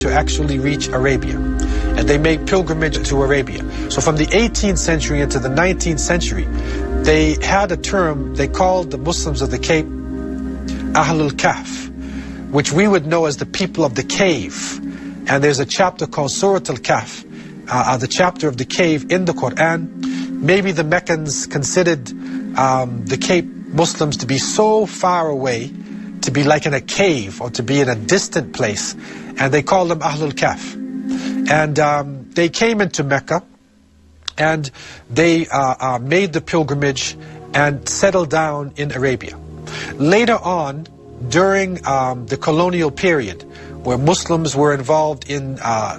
to actually reach Arabia. And they made pilgrimage to Arabia. So from the 18th century into the 19th century, they had a term they called the Muslims of the Cape Ahlul Kahf, which we would know as the people of the cave. And there's a chapter called Surat al-Kahf, the chapter of the cave in the Quran. Maybe the Meccans considered the Cape Muslims to be so far away, to be like in a cave or to be in a distant place, and they called them Ahlul Kahf. And they came into Mecca, and they made the pilgrimage and settled down in Arabia. Later on, during the colonial period, where Muslims were involved in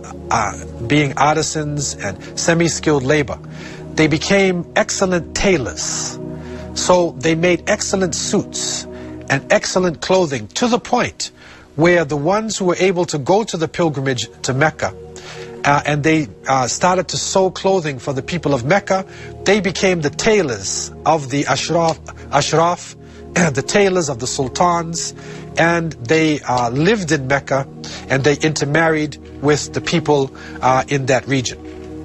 being artisans and semi-skilled labor, they became excellent tailors. So they made excellent suits and excellent clothing, to the point where the ones who were able to go to the pilgrimage to Mecca and they started to sew clothing for the people of Mecca, they became the tailors of the Ashraf, the tailors of the sultans, and they lived in Mecca and they intermarried with the people in that region.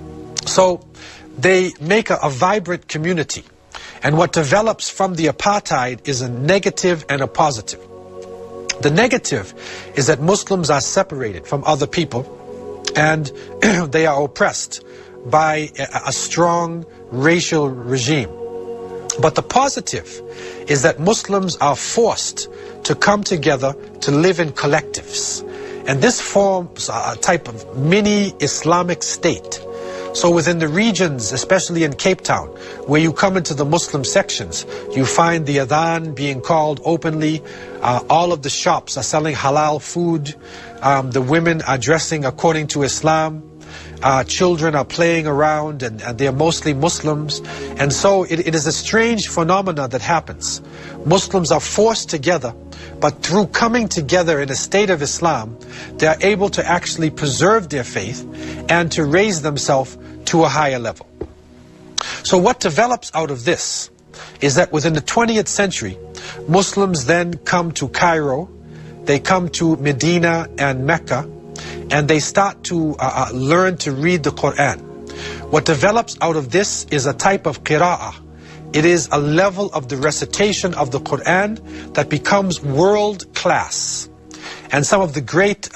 So they make a vibrant community. And what develops from the apartheid is a negative and a positive. The negative is that Muslims are separated from other people and they are oppressed by a strong racial regime. But the positive is that Muslims are forced to come together to live in collectives. And this forms a type of mini Islamic state. So within the regions, especially in Cape Town, where you come into the Muslim sections, you find the adhan being called openly. All of the shops are selling halal food. The women are dressing according to Islam. Children are playing around, and they're mostly Muslims. And so it is a strange phenomena that happens. Muslims are forced together, but through coming together in a state of Islam, they are able to actually preserve their faith and to raise themselves to a higher level. So what develops out of this is that within the 20th century, Muslims then come to Cairo, they come to Medina and Mecca, and they start to learn to read the Quran. What develops out of this is a type of qira'ah. It is a level of the recitation of the Quran that becomes world class. And some of the great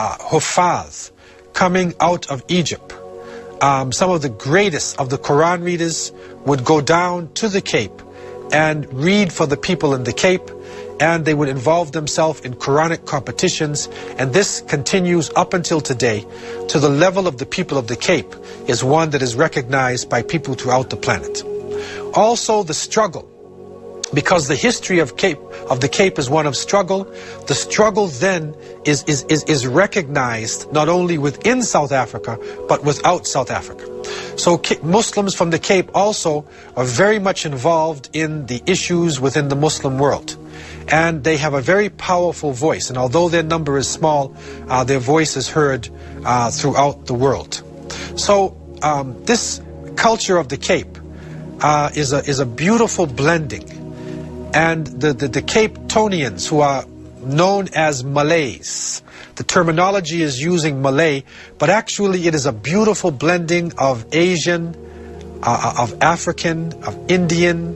huffaz coming out of Egypt, some of the greatest of the Quran readers would go down to the Cape and read for the people in the Cape, and they would involve themselves in Quranic competitions, and this continues up until today to the level of the people of the Cape is one that is recognized by people throughout the planet. Also the struggle, because the history of the Cape is one of struggle, the struggle then is recognized not only within South Africa, but without South Africa. So Muslims from the Cape also are very much involved in the issues within the Muslim world. And they have a very powerful voice. And although their number is small, their voice is heard throughout the world. So this culture of the Cape is a beautiful blending. And the Cape Townians, who are known as Malays, the terminology is using Malay, but actually it is a beautiful blending of Asian, of African, of Indian,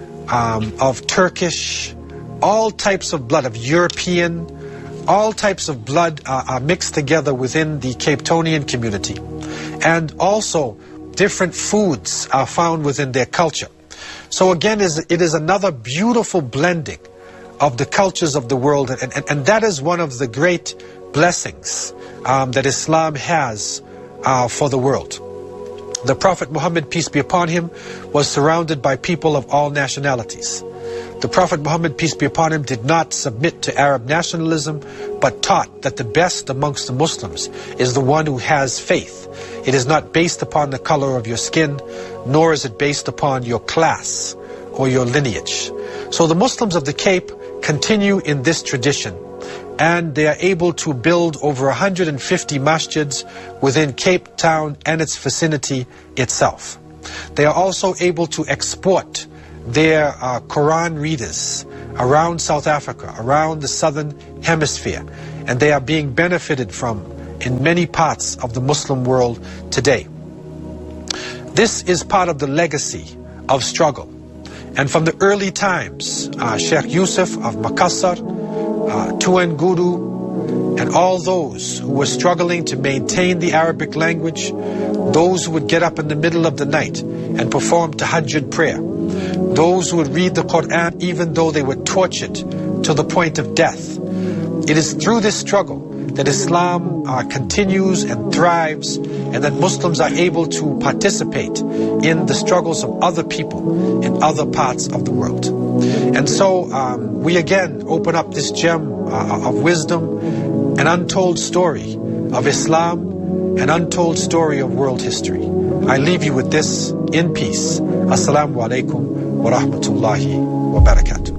of Turkish, all types of blood, of European, all types of blood are mixed together within the Cape Townian community. And also different foods are found within their culture. So again, it is another beautiful blending of the cultures of the world, and that is one of the great blessings that Islam has for the world. The Prophet Muhammad, peace be upon him, was surrounded by people of all nationalities. The Prophet Muhammad, peace be upon him, did not submit to Arab nationalism, but taught that the best amongst the Muslims is the one who has faith. It is not based upon the color of your skin, nor is it based upon your class or your lineage. So the Muslims of the Cape continue in this tradition, and they are able to build over 150 masjids within Cape Town and its vicinity itself. They are also able to export their Quran readers around South Africa, around the southern hemisphere, and they are being benefited from in many parts of the Muslim world today. This is part of the legacy of struggle. And from the early times, Sheikh Yusuf of Makassar, Tuan Guru, and all those who were struggling to maintain the Arabic language, those who would get up in the middle of the night and perform tahajjud prayer, those who would read the Quran even though they were tortured to the point of death. It is through this struggle that Islam continues and thrives, and that Muslims are able to participate in the struggles of other people in other parts of the world. And so we again open up this gem of wisdom, an untold story of Islam, an untold story of world history. I leave you with this in peace. Assalamu alaikum wa rahmatullahi wa barakatuh.